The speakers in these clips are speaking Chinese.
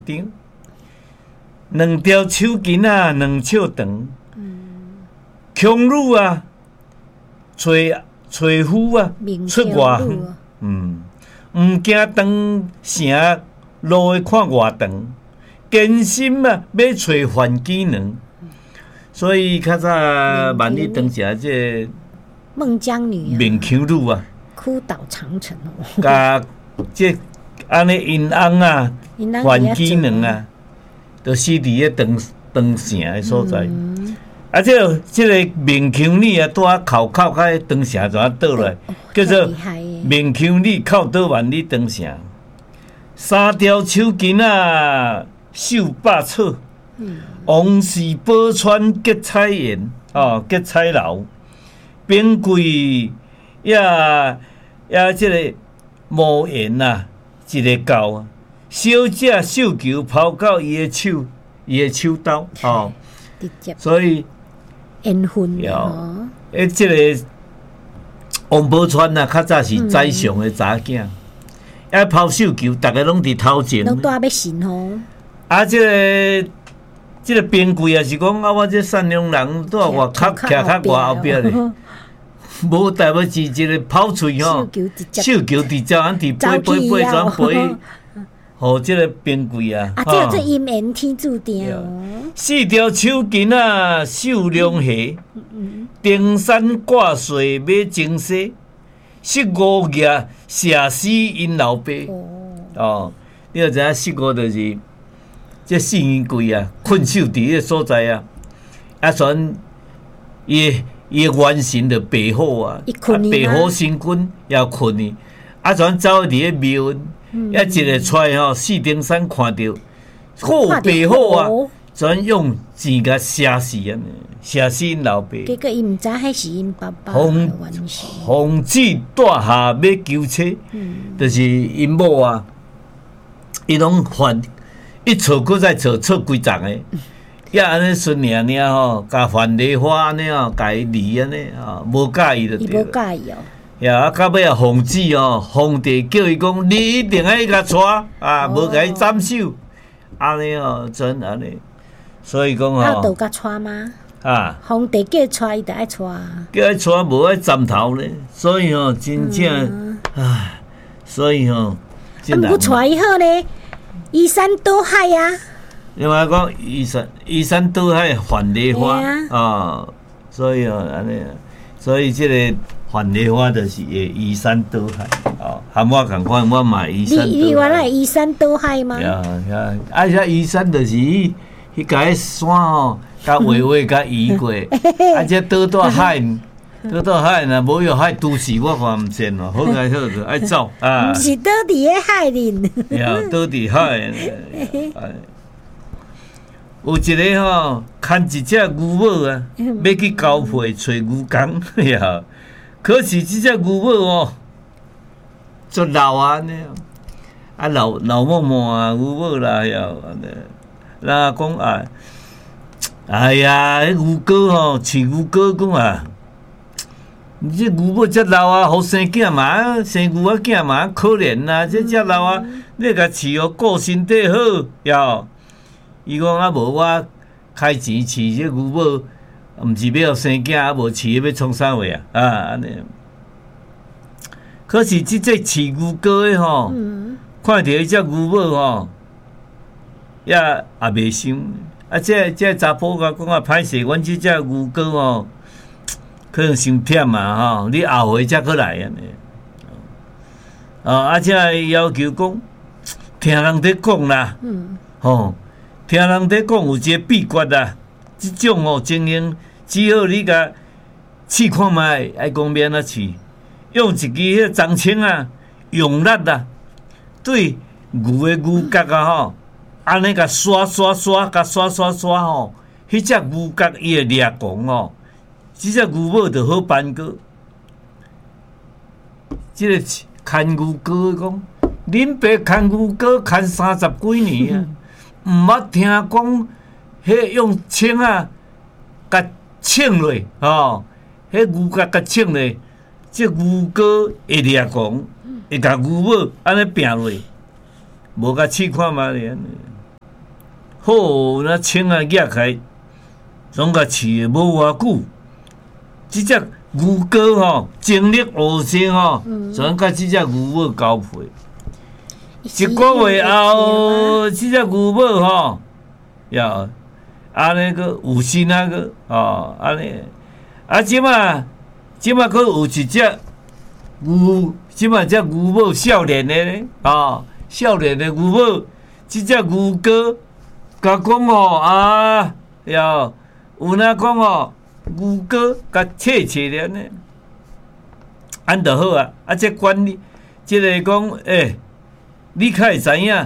场，两条手巾啊，两尺长。强女啊，吹夫啊，出外远。毋惊长城路会看外长，艰辛啊，要找还机能。所以较早万里长城这孟姜女啊， 勉强女啊， 哭倒长城哦。 甲这安尼因翁啊，还机能啊，都死伫咧长城的所在。啊，这个勉强女啊，拄啊靠较长城怎啊倒来，叫做勉强女靠倒万里长城。三条手巾啊，绣百草。王氏宝钏结彩颜，结彩楼。边柜也这个无言啊，一个狗啊，小姐绣球抛到伊的手兜，所以缘分哦。 这个王宝钏啊，较早是宰相的查囝，抛绣球，大家拢伫头前， 拢带要神哦。 啊，这个边柜也是讲啊，我这善良人都外较徛较外后壁咧，无代表是一个跑嘴吼，绣球直接安伫飞转飞，互这个边柜啊。 啊，这姻缘天注定哦。 四条手巾啊，绣龙虾，登山挂水要精细，15夜射死因老爸。你就知影15就是。这四年柜啊，困守伫迄个所在啊，选伊元神的白虎啊，白虎星君也困去，选走伫迄庙，一个出来吼，四顶山看到好白虎啊，全用钱甲射死啊，射死因老爸。 结果伊毋知迄是因爸爸。 皇子带下要求妻，就是因某啊，伊拢还。一撮搁再撮几丛诶，也安尼顺领领吼，甲范梨花安尼哦，甲伊离安尼哦，无介意就对了。伊无介意哦。 呀，到尾啊，皇子哦，皇帝叫伊讲，你一定要甲娶啊，无甲伊斩首，安尼哦，真安尼。所以讲吼。 啊，都甲娶吗？ 啊。 皇帝叫娶，伊就爱娶。 叫伊娶，无爱斩头咧。所以吼，真正，唉，所以吼， 毋过娶以后咧。依山倒海啊！ 另外讲，依山倒海范梨花所以安尼，所以这个范梨花就是依山倒海和我共款，我嘛依山倒海。 你原来依山倒海吗？ 遐依山就是迄个山吼，甲画甲移过，这倒到海。倒到海若无有海都市，我看毋信咯。好就爱走啊！ 毋是倒伫个海里。 倒伫海。有一个吼，牵一只牛母啊，要去交配找牛工呀。可是这只牛母哦，足老啊老默默啊，牛母啦呀，那讲啊，哎呀，迄牛哥吼，饲牛哥讲啊。你这牛母遮老啊，好生囝嘛，生牛仔囝嘛，可怜啊！这遮老啊，你甲饲哦，顾身体好，呀。伊讲啊，无我开钱饲这牛母，毋是要生囝，啊无饲要创啥货啊？安尼。可是即个饲牛哥的吼，看到迄只牛母吼，也袂想啊。这查甫甲讲啊，歹势，阮即只牛哥吼。可能伤忝嘛吼，你后回才过来安尼。且要求讲，听人伫讲啦，听人伫讲有一个秘诀啦。即种情形，只好你甲试看觅，爱讲要安怎试，用一支迄长枪啊，用力啊，对牛的牛角啊吼，安尼甲刷甲刷吼，迄只牛角伊会裂光哦。即只牛母就好办过，即个牵牛哥讲，恁爸牵牛哥牵30几年啊，毋捌听讲迄用枪啊，甲枪落迄牛角甲枪落，即牛哥会裂光，会甲牛母安尼拼落，无甲试看嘛咧。 好那青啊压开，总甲饲无偌久。即只牛哥吼，精力旺盛吼，全甲即只牛母交配。一个月后，即只牛母吼，要安尼个有新那个哦，安尼啊，即马佫有一只牛，即马只牛母少年的呢，哦，少年的牛母，即只牛哥甲讲吼啊，要有哪讲吼。牛哥甲切咧呢，安就好啊！啊，这管理，这个讲，你较会知影，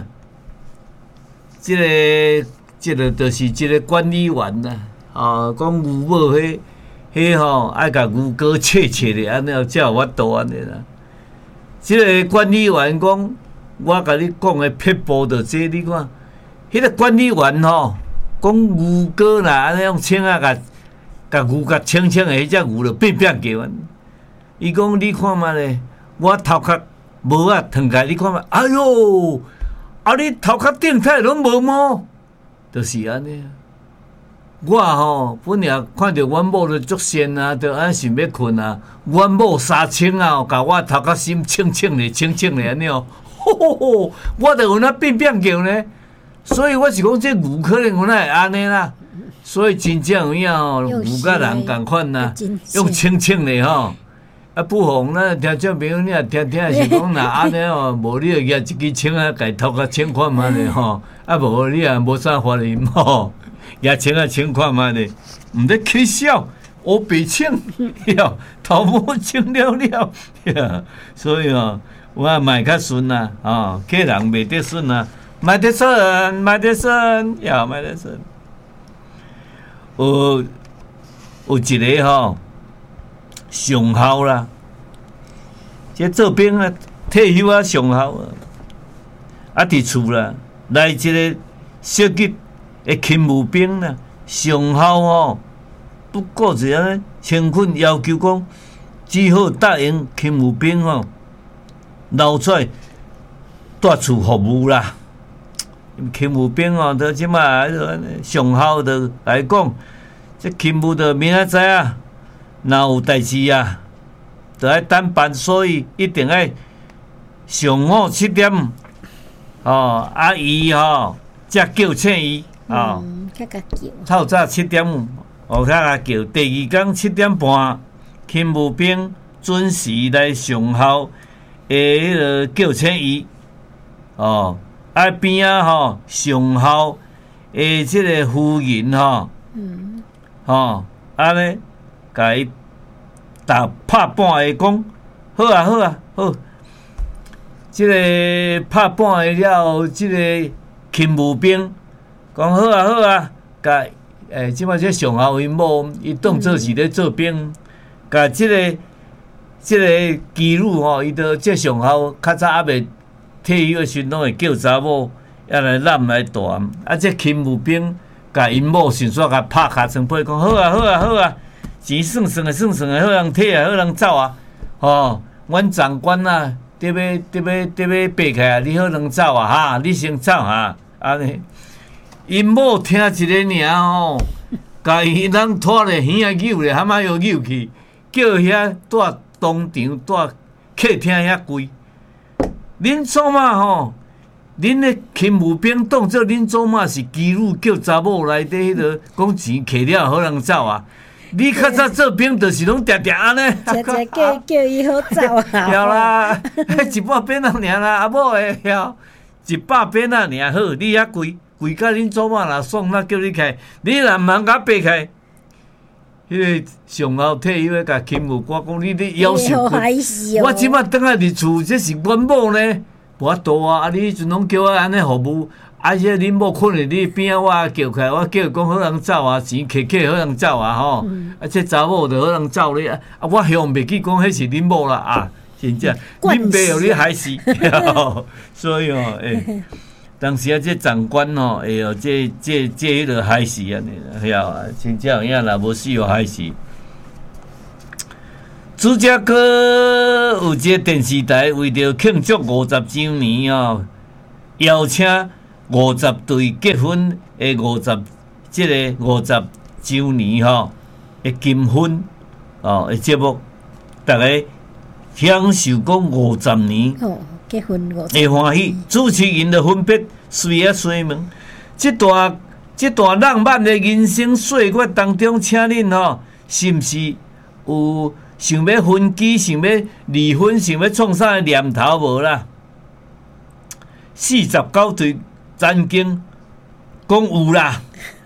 这个就是这个管理员啦。啊，讲牛母迄吼，爱甲牛哥切咧，安尼才有法度安尼啦。这个管理员讲，我甲你讲的撇步就这，你看，迄个管理员吼，讲牛哥啦，安尼用枪啊甲牛甲清清的，迄只牛就变叫啊！伊讲你看嘛咧，我头壳无啊，烫开你看嘛，哎哟，啊你头壳顶体拢无毛，就是安尼啊。我吼本来看到阮某就足仙啊，就安想要困啊，阮某三清啊，甲我头壳心清清咧安尼哦，吼，我就有那变叫呢，所以我是讲这牛可能有那会安尼啦。所以真正有影吼，牛甲人共款呐，用清清的吼，啊不妨咱听众朋友你也听听是讲若安尼哦，无你就举一支枪啊，家头壳清看嘛咧吼，啊无你也无啥法律吼，举枪啊清看嘛咧，毋得起笑，我白清，哟，头毛清了了，所以哦，我卖较顺啦，哦，客人袂得顺啦，卖得顺，呀，卖得顺。有一个吼上校啦，这做兵啊退休啊上校啊，伫厝啦来一个设计的勤务兵啦，上校吼不过一个清训要求讲，只好答应勤务兵吼留出来带厝服务啦。勤务兵哦，到即马上校就来讲，这勤务就明仔载啊，若有代志啊，就爱等办，所以一定爱上午7点，哦，啊伊吼才叫醒伊，哦，透早7点，哦，较叫。第二天7点半，勤务兵准时来上校的迄个叫醒伊，哦。啊边啊吼，上校诶，即个夫人吼，吼安尼，甲伊打拍板下讲，好啊好啊好，即个拍板下了后，即个勤务兵讲好啊好啊，甲即摆这上校因某伊当做是咧做兵，甲即个基女吼，伊都这上校较早还未。退休的时拢会叫查某也来揽来弹，啊！这勤务兵甲因某迅速甲拍骹床背，讲好啊好啊好啊，钱算的，好人摕啊，好人走啊！吼，阮长官啊，得要爬起啊，你好人走啊哈，你先走哈，安尼。因某听一个尔吼，甲伊人拖咧耳啊扭咧，蛤蟆又扭去，叫遐带当场带客厅遐跪。恁祖妈吼，恁的勤务兵当做恁祖妈是基女叫查某内底迄个讲钱摕了好人走啊！你较早做兵就是拢定定安尼， 叫伊好走啊！ 对啦，100鞭仔尔啦，阿某诶晓，100鞭仔尔好，你遐跪甲恁祖妈若爽，那叫你开，你若毋通甲爬开。迄个上校退休诶，甲勤务官讲，你要求我即摆倒来伫厝，这是阮某呢，无法度啊！啊，你迄阵拢叫我安尼服务，啊，这恁某困伫你边仔，我叫起来，我叫讲好人走啊，钱摕好人走啊，吼！啊，这查某就好人走咧，啊，我向袂记讲迄是恁某啦，啊，真正，恁爸有你害死，所以哦，当时啊，这长官哦，哎哟，这迄个害死安尼啦，晓啊，真正有影啦，无死哦害死。芝加哥有一个电视台为着庆祝50周年哦，邀请 50对结婚的50周年的金婚的节目，大家享受讲50年结婚的欢喜。主持人的分别随说明，这段浪漫的人生岁月当中，请恁是毋是有想要分居、想要离婚、想要创啥念头无啦？49对曾经讲有啦，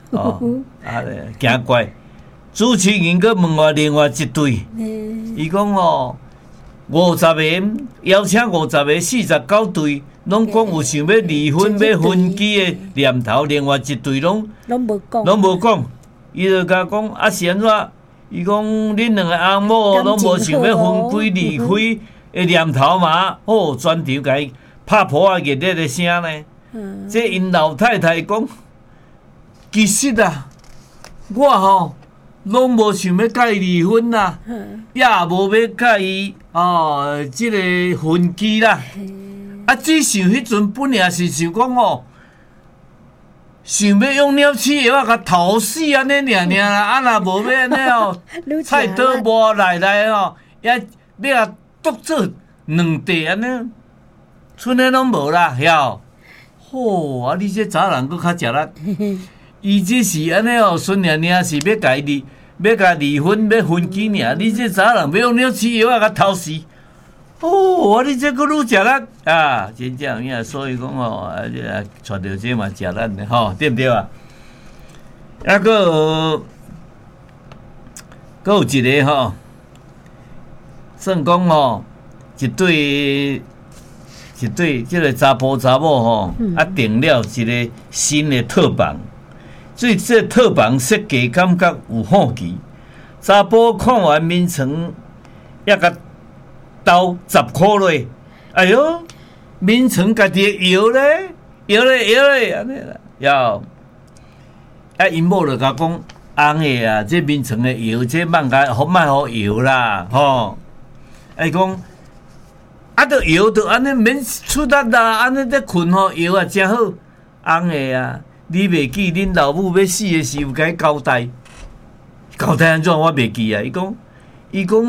惊怪。主持人佫问另外一对，伊讲50个邀请50个49对，拢讲有想要离婚、要分居的念头，另外一对拢无讲，伊就甲讲是安怎？伊讲恁两个翁某拢无想要分开离开的念头嘛？全场甲伊拍破热烈的声呢。这因老太太讲，其实我拢无想要甲伊离婚啦，也无要甲伊即个分居啦。只是迄阵本来是想讲想要用鸟鼠药甲头死安尼尔啦，若无要安尼菜刀磨来也要剁做两地安尼，剩的拢无啦，晓？你这查人佫较食力，伊只是安尼孙娘是要甲离婚要分居尔，你这查人要用鸟鼠药甲头死。你这个愈食力真正影，所以讲带着这嘛食力的对不对啊？佫有一个算讲一对这个查甫查某定了一个新的套房，所以这套房设计感觉有好奇。查甫看完面床，也甲投10块落，哎哟，面床家己摇咧，安尼啦，因某就甲讲，翁的这面床的摇，这莫好摇啦，讲，就摇就安尼免出力啦，安尼在困摇真好，翁的你袂记恁老母要死的时有甲伊交代安怎我袂记啊？伊讲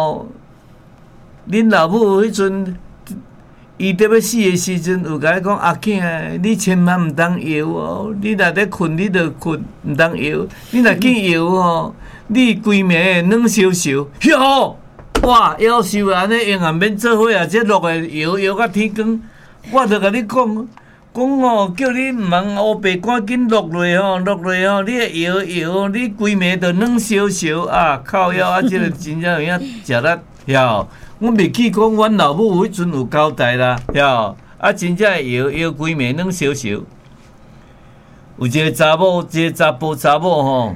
恁老母迄阵，伊伫要死的时阵，有甲伊讲阿囝，你千万毋通摇你若咧困，你着困，毋通摇。你若紧摇你规暝软烧烧，哇，夭寿安尼永远免做伙这落个摇到天光，我着甲你讲叫你毋通乌白赶紧落落你摇，你规暝着软烧烧靠腰这个真正有影食力晓。我袂记讲，阮老母迄阵有交代啦，晓真正摇规暝软烧烧。有一个查甫查某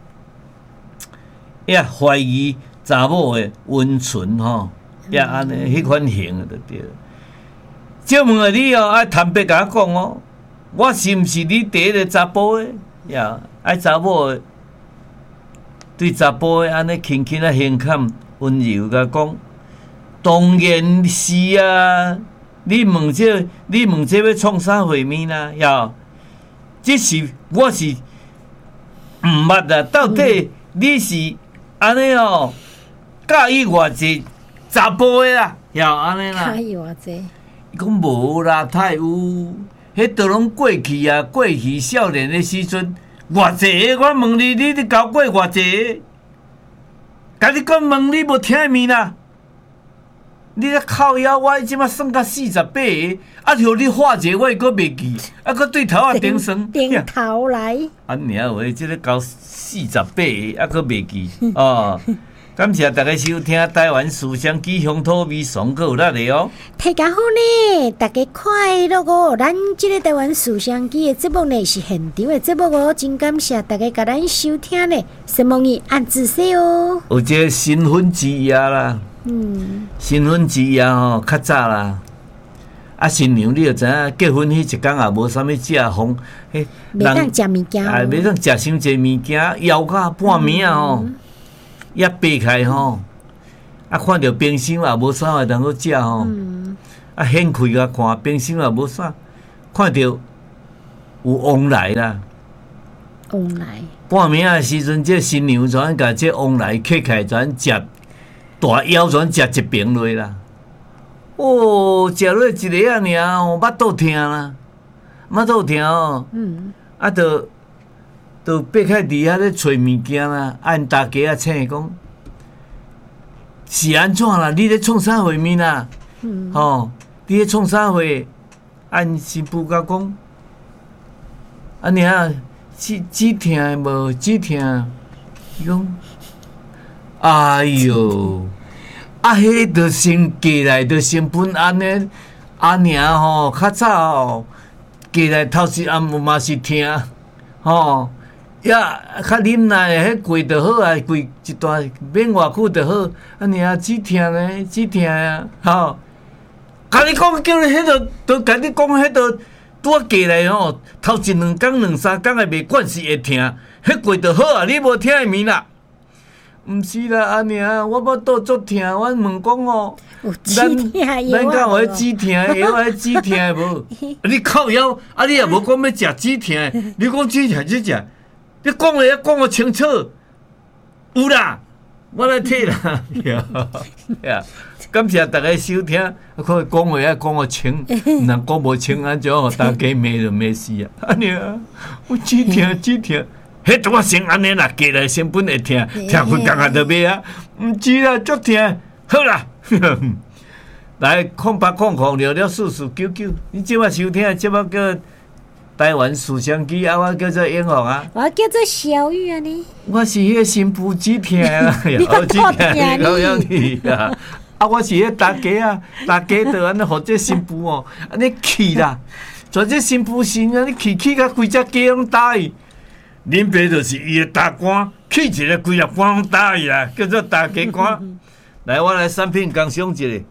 也怀疑查某的温存也安尼迄款型就对了。借问你坦白甲我讲我是毋是你第一个查甫的？查某的对查甫的安尼轻轻轻侃温柔甲讲。当然是你问这要创啥会面啦？这是我是毋捌啦。到底你是安尼介意偌济查甫的啦？安尼啦？ 介意偌济？ 伊讲无啦，太有，迄都拢过去少年的时阵，偌济个我问你交过偌济个？甲你讲问你无听面啦？你咧靠腰，我即马算到48个，互你化解我佫袂记，佫对头顶算。 顶头来。 尔话，即个交48个，佫袂记感谢大家收听台湾思想机乡土味爽，佫有力的大家好呢，大家快乐咱即个台湾思想机的节目呢是现场的节目真感谢大家甲咱收听呢，希望你按仔细有这个新婚之夜啦。新婚之夜较早啦，新娘你就知影，结婚迄一天也无啥物食风， 袂当食物件， 袂当食伤济物件，枵到半暝一掰开看到冰箱也无啥会当好食掀开甲看，冰箱也无啥，看到有旺来啦。 旺来。 半暝啊时阵，这新娘全甲这旺来揢起来，全食大腰，全食一瓶落啦。哦，食落一个啊尔，哦，腹肚疼啦，腹肚疼哦。啊，就爬开伫遐咧找物件啦，按大家啊请讲。是安怎啦？你咧创啥会面啦？吼，你咧创啥会？按新妇甲讲，啊娘，止疼无止疼？伊讲，哎哟，啊，迄着先过来，着先本安尼，啊娘吼，较早吼，过来头时暗嘛是疼，吼。呀，较忍耐，迄跪就好啊，跪一段免偌久就好。啊，尔止疼咧，止疼啊，吼。甲你讲，叫你迄都甲你讲，迄都拄啊过来吼，头一两工、两三工也袂管是会疼，迄跪就好啊，你无听会面啦。毋是啦，阿娘，我腹肚足疼，我问讲吼，咱敢有迄止疼药啊？止疼无？你靠腰，啊，你也无讲要食止疼，你讲止疼只食。你讲了，讲个清楚，有啦，我来替啦。呀，感谢大家收听，可讲话啊讲个清，若讲无清，安怎互大家骂就骂死啊！安尼啊，我止疼，迄拄啊先安尼啦，过来先本会疼，疼几工啊就骂啊，毋知啦，足疼，好啦。来08006699，你即摆收听的节目叫。台湾思想机啊，我叫做英红啊， 我叫做小玉啊呢。 我是迄新妇止疼啊， 你个止疼你啊！啊，我是迄大家啊，大家就安尼互这新妇哦，安尼气啦，做这新妇心啊，你气甲规只家拢打伊。恁爸就是伊的大官，气一个规只官拢打伊啦，叫做大家官。来，我来产品工商一下。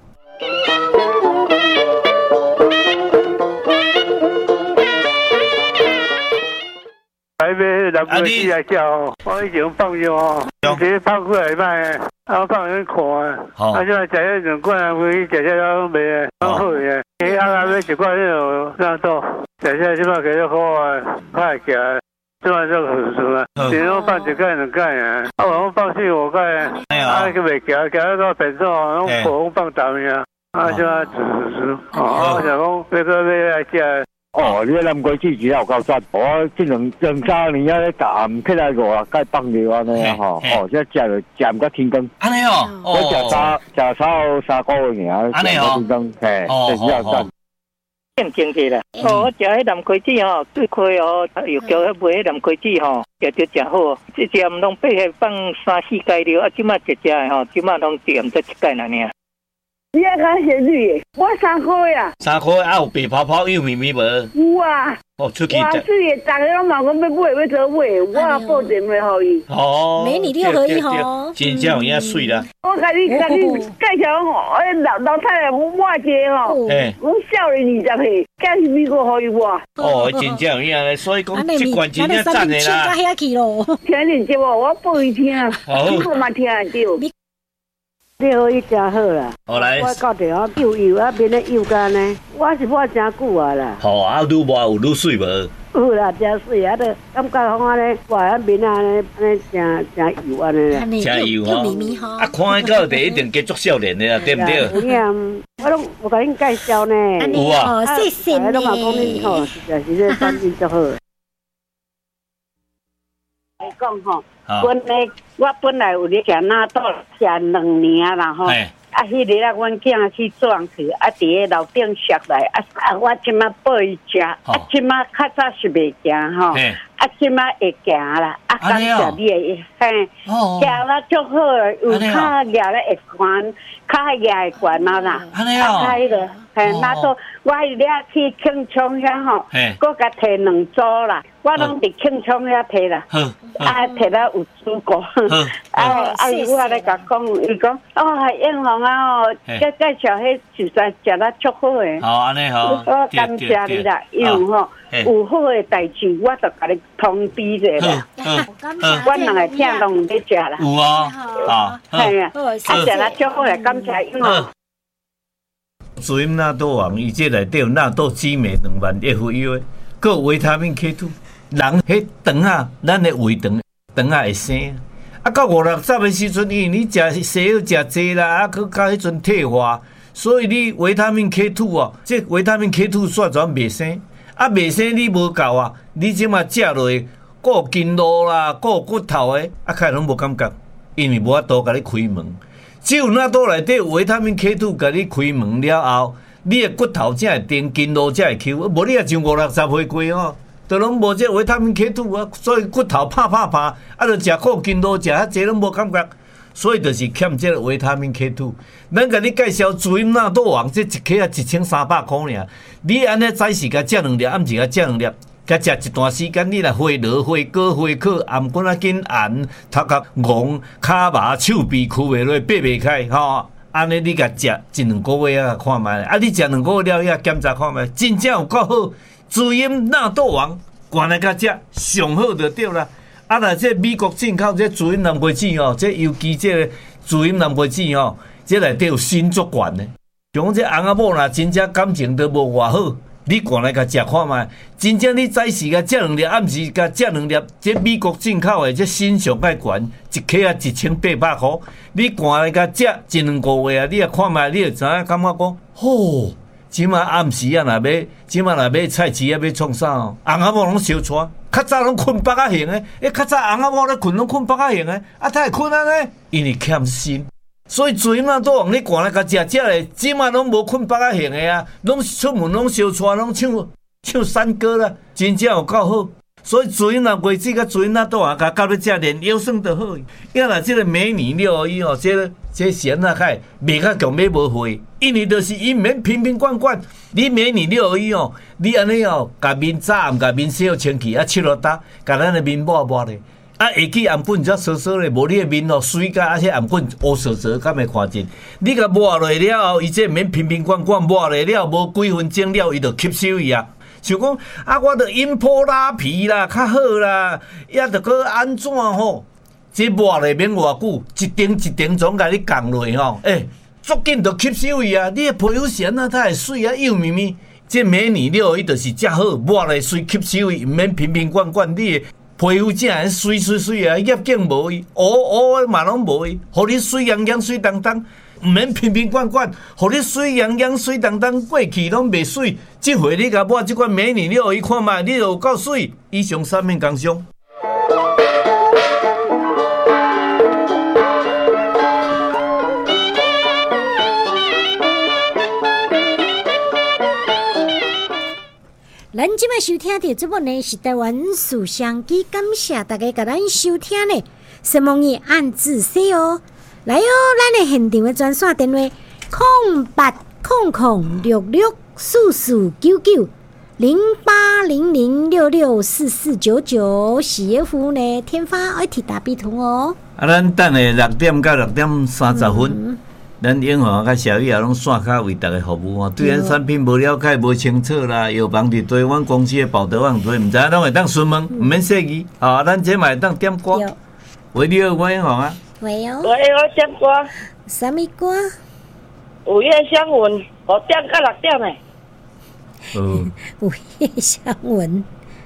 台北南国机来叫，我已经放咗哦，直接跑过来卖，啊放人看啊，啊现在食迄两罐啊，回去食食拢袂个，拢好个，伊阿拉要一罐迄种哪做，食食即摆几好啊，快起来，即摆就好处啊，前拢放一盖两盖啊，啊我放四五盖啊，啊佢袂行到变数，拢火放淡呀，啊即摆哦，我想讲要来食。 哦，你南瓜子真有够赞！我这两三年啊，咧暗起来5-6盖放尿安尼啊吼，哦，这食就食毋到天光。 安尼哦， 我食3个月尔， 安尼哦， 天光，嘿，真有赞。 变经济啦！哦，我食迄南瓜子吼，对亏哦，又叫迄卖迄南瓜子吼，食着真好。即只毋拢八下放3-4盖了，啊，即摆一只的吼，即摆拢只毋得一盖尔。 你啊，看是绿的，我3块啊。 3块啊，有白泡泡，有咪咪无？ 有啊。 哦，出去。 哇，水的，大家拢嘛讲要买，要做买，我报电话予伊。 哦。 美女6合1吼。 真正有影水啦。 我甲你介绍吼，老太太我一个吼，我少年20岁，假是美国予伊我。 哦，真正有影咧，所以讲这关真正赞的啦。 听你节目，我报伊听，我嘛听得到。6合1真好啦，我到地方游啊，变咧游干呢，我是抹真久啊啦。 好啊，愈抹有愈水无？ 有啦，真水啊！都感觉讲安尼，外啊面安尼真油安尼啦。 真油吼！啊，看到第一定加足少年的啦，对不对？ 我拢有甲恁介绍呢。 有啊， 谢谢你。 拢嘛讲恁吼，实在是这产品足好。来讲吼。我本来有咧食纳豆，食2年啦吼。啊，迄日啊，阮囝去撞去，啊，伫个楼顶摔来，啊，我即马抱伊食，啊，即马较早是袂行吼，啊，即马会行啦，啊，感谢你的，嘿，行啦足好，有骹举咧会悬，骹举会悬嘛啦，啊，迄个，嘿，纳豆，我迄日去庆昌遐吼，搁甲摕2组啦，我拢伫庆昌遐摕啦，啊，摕了有煮过，我咧甲讲，伊讲，哦，英红啊，哦，介绍迄实在食得足好诶。 好，安尼好， 我感谢你啦，因为吼有好诶代志，我就甲你通知者啦。我2个囝拢咧食啦。 有啊，好， 系啊，食得足好诶，感谢因为。 主音纳豆王，伊这内底有纳豆激酶2万 FU 的。 还有维他命 K2。人迄肠啊，咱的胃肠啊会生。啊，到50-60的时阵，因为你食西药食济啦，啊，佮到迄阵退化，所以你维他命 K2 哦，这维他命 K2 煞全袂生。啊，袂生你无够啊，你即马食落去，还有筋络啦，还有骨头的，啊，开拢无感觉，因为无法度甲你开门。只有那肚内底有维他命 K2 甲你开门了后，你的骨头才会定，筋络才会抽。无你也像50-60岁过哦，都拢无这维他命 K2 啊，所以骨头拍，啊，就食苦筋络，食遐济拢无感觉。所以就是欠这个维他命 K2。咱甲你介绍滋阴纳豆王，这一克啊1300块尔。你安尼早时甲食2粒，暗时甲食2粒，甲食一段时间，你来回落、回高、回考，颔管啊紧按，头壳戆，骹麻、手臂屈袂落，爬袂开，吼。安尼你甲食1-2个月啊，看卖。啊，你食2个月了，遐检查看卖，真正有够好。滋阴纳豆王，原来甲食上好就对啦。啊，若这美国进口这滋阴蓝莓子吼，这尤其这个滋阴蓝莓子吼，这内底有锌足悬的。像讲这翁仔某若真正感情都无偌好，你赶来甲食看卖，真正你早时甲食2粒，暗时甲食2粒，这美国进口的这锌上介悬，一克啊1800块。你赶来甲食1-2个月啊，你啊看卖，你就知影感觉讲，吼。即马暗时啊，即马若买菜市啊，要创啥哦？翁仔某拢烧带，较早拢困北仔型的，较早翁仔某咧困拢困北仔型的，啊，他会困安尼？因为欠锌，所以滋阴纳豆王你赶来甲食咧，即马拢无困北仔型的啊，拢出门拢烧带，拢唱山歌啦，真正有够好。所以滋阴纳莓子甲滋阴纳豆王甲到咧食连腰酸就好。因若即个美女621哦，这咸啊开袂较强买无回，因为就是伊毋免瓶瓶罐罐。你美女621哦，你安尼哦，甲面早甲面洗好清气，啊拭落干，甲咱的面抹抹咧，啊下去颔棍则扫扫咧，无你的面哦水甲啊，且颔棍乌糟糟，敢会看见？你甲抹落了后，伊这毋免瓶瓶罐罐抹落了，无几分钟了，伊就吸收伊啊。像讲啊，我着阴泡拉皮啦，较好啦，也着搁安怎吼？这抹咧免偌久，一丁总甲你降落吼，足紧着吸收伊啊！你的皮肤咸啊，它会水啊，幼咪咪。这美女621就是遮好，抹咧水吸收伊，毋免瓶瓶罐罐。你的皮肤正会水啊，叶茎无伊，乌嘛拢无伊，互你水洋洋、水当当。毋免瓶瓶罐罐，互你水洋洋、水当当，过去拢袂水。即回你甲抹即款美女621看卖，你就有够水。以上3面工商。 咱即摆收听到节目呢是台湾思想机，感谢大家甲咱收听呢。希望你按字写哦。来哦，咱的现场的专线电话08006644990800664499，事业服务呢，天发爱铁打笔通哦。 啊，咱等下6点到6点30分，咱永和甲小雨也拢线卡为大家服务哦。对咱产品无了解、无清楚啦，药房伫对阮公司的保德网对，毋知影拢会当询问，毋免设疑。啊，咱这嘛会当点歌。喂，你好，我永和啊。 喂哦。 喂，我点歌。 什么歌 ？5月香吻，5点到6点诶。 5月香吻。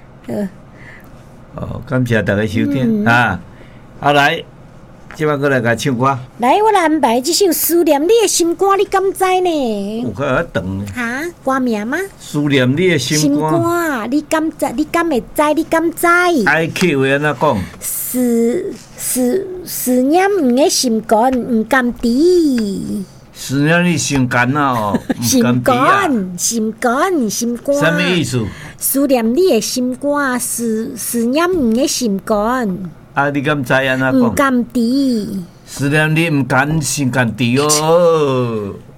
感谢大家收听啊！好来，即摆过来甲唱歌。 来，我来安排这首《思念你的心歌》，你敢知呢？ 有较长呢。 哈，歌名吗？ 思念你的心歌。 你敢知？你敢会知？你敢知 ？IQ 会安怎讲？ 思念你的心肝，唔甘知。 思念你心肝哦， 心肝。 什么意思？ 思念你的心肝，思念你的心肝。 啊，你敢知安怎讲？ 唔甘知。 思念你唔甘心甘知哦。